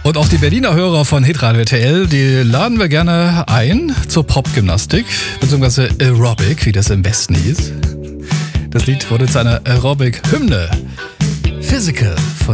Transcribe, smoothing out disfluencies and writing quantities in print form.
Und auch die Berliner Hörer von Hitradio RTL, die laden wir gerne ein zur Popgymnastik, beziehungsweise Aerobic, wie das im Westen hieß. Das Lied wurde zu einer Aerobic-Hymne. Physical von